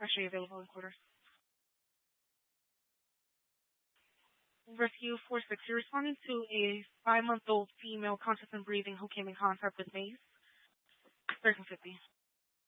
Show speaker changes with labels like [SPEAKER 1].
[SPEAKER 1] Actually available in quarters. Rescue 46, you're responding to a 5-month-old female conscious and breathing who came in contact with Maze. 1350.